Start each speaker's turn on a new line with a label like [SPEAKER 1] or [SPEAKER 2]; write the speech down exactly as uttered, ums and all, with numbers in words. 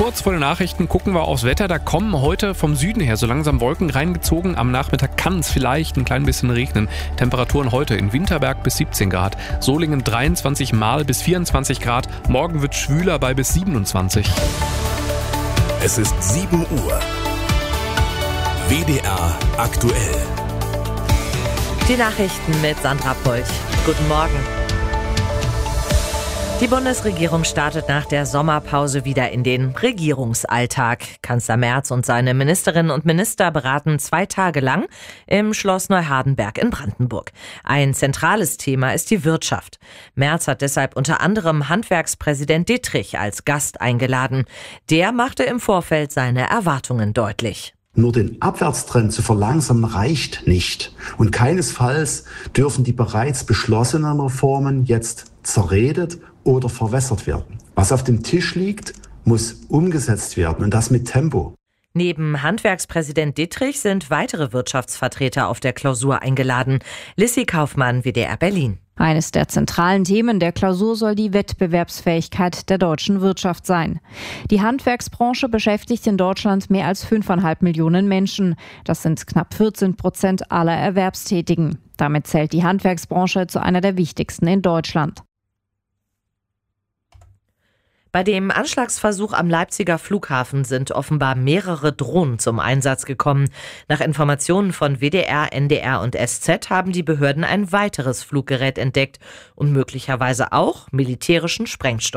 [SPEAKER 1] Kurz vor den Nachrichten gucken wir aufs Wetter. Da kommen heute vom Süden her so langsam Wolken reingezogen. Am Nachmittag kann es vielleicht ein klein bisschen regnen. Temperaturen heute in Winterberg bis siebzehn Grad. Solingen dreiundzwanzig mal bis vierundzwanzig Grad. Morgen wird schwüler bei bis siebenundzwanzig.
[SPEAKER 2] Es ist sieben Uhr. W D R aktuell.
[SPEAKER 3] Die Nachrichten mit Sandra Polch. Guten Morgen. Die Bundesregierung startet nach der Sommerpause wieder in den Regierungsalltag. Kanzler Merz und seine Ministerinnen und Minister beraten zwei Tage lang im Schloss Neuhardenberg in Brandenburg. Ein zentrales Thema ist die Wirtschaft. Merz hat deshalb unter anderem Handwerkspräsident Dittrich als Gast eingeladen. Der machte im Vorfeld seine Erwartungen deutlich.
[SPEAKER 4] Nur den Abwärtstrend zu verlangsamen reicht nicht. Und keinesfalls dürfen die bereits beschlossenen Reformen jetzt zerredet oder verwässert werden. Was auf dem Tisch liegt, muss umgesetzt werden und das mit Tempo.
[SPEAKER 3] Neben Handwerkspräsident Dittrich sind weitere Wirtschaftsvertreter auf der Klausur eingeladen. Lissy Kaufmann, W D R Berlin.
[SPEAKER 5] Eines der zentralen Themen der Klausur soll die Wettbewerbsfähigkeit der deutschen Wirtschaft sein. Die Handwerksbranche beschäftigt in Deutschland mehr als fünfeinhalb Millionen Menschen. Das sind knapp vierzehn Prozent aller Erwerbstätigen. Damit zählt die Handwerksbranche zu einer der wichtigsten in Deutschland.
[SPEAKER 3] Bei dem Anschlagsversuch am Leipziger Flughafen sind offenbar mehrere Drohnen zum Einsatz gekommen. Nach Informationen von W D R, N D R und S Z haben die Behörden ein weiteres Fluggerät entdeckt und möglicherweise auch militärischen Sprengstoff.